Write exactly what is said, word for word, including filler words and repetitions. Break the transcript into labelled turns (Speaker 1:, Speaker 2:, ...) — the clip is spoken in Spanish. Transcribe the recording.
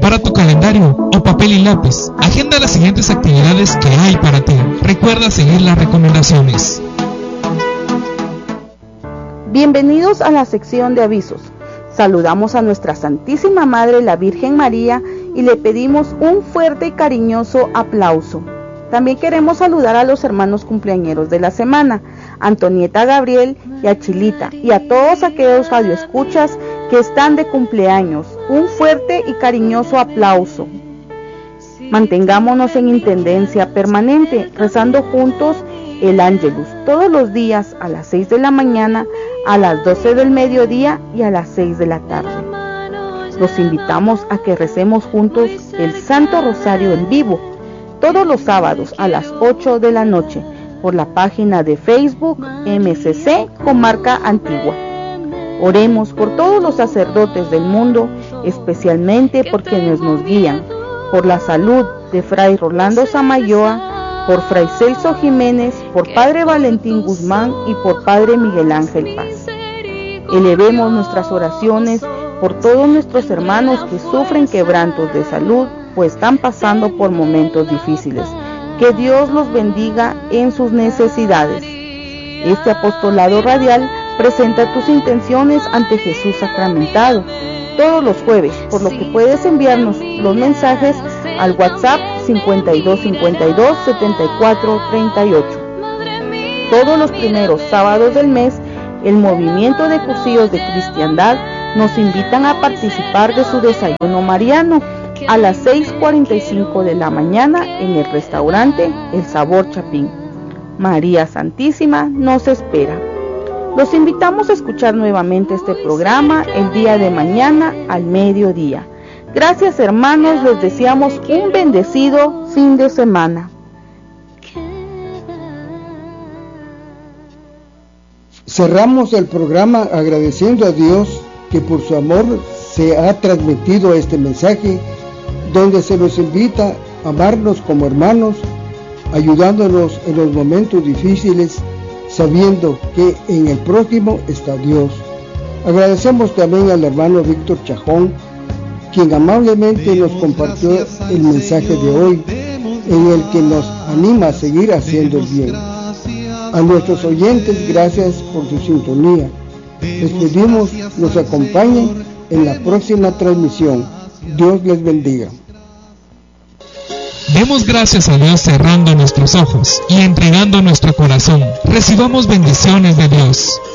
Speaker 1: Prepara tu calendario o papel y lápiz. Agenda las siguientes actividades que hay para ti. Recuerda seguir las recomendaciones.
Speaker 2: Bienvenidos a la sección de avisos. Saludamos a nuestra Santísima Madre, la Virgen María, y le pedimos un fuerte y cariñoso aplauso. También queremos saludar a los hermanos cumpleañeros de la semana, Antonieta Gabriel y a Chilita, y a todos aquellos radioescuchas que están de cumpleaños. Un fuerte y cariñoso aplauso. Mantengámonos en intendencia permanente, rezando juntos el Ángelus todos los días a las seis de la mañana, a las doce del mediodía y a las seis de la tarde. Los invitamos a que recemos juntos el Santo Rosario en vivo todos los sábados a las ocho de la noche por la página de Facebook M C C Comarca Antigua. Oremos por todos los sacerdotes del mundo, especialmente por quienes nos guían, por la salud de Fray Rolando Samayoa, por Fray Celso Jiménez, por Padre Valentín Guzmán y por Padre Miguel Ángel Paz. Elevemos nuestras oraciones por todos nuestros hermanos que sufren quebrantos de salud o están pasando por momentos difíciles. Que Dios los bendiga en sus necesidades. Este apostolado radial presenta tus intenciones ante Jesús sacramentado todos los jueves, por lo que puedes enviarnos los mensajes al WhatsApp cincuenta y dos cincuenta y dos setenta y cuatro treinta y ocho. Todos los primeros sábados del mes, el movimiento de cursillos de cristiandad nos invitan a participar de su desayuno mariano a las seis cuarenta y cinco de la mañana en el restaurante El Sabor Chapín. María Santísima nos espera. Los invitamos a escuchar nuevamente este programa el día de mañana al mediodía. Gracias, hermanos, les deseamos un bendecido fin de semana.
Speaker 3: Cerramos el programa agradeciendo a Dios que por su amor se ha transmitido este mensaje, donde se nos invita a amarnos como hermanos, ayudándonos en los momentos difíciles, sabiendo que en el prójimo está Dios. Agradecemos también al hermano Víctor Chajón, quien amablemente nos compartió el mensaje de hoy, en el que nos anima a seguir haciendo el bien. A nuestros oyentes, gracias por su sintonía. Les pedimos nos acompañen en la próxima transmisión. Dios les bendiga.
Speaker 1: Demos gracias a Dios cerrando nuestros ojos y entregando nuestro corazón. Recibamos bendiciones de Dios.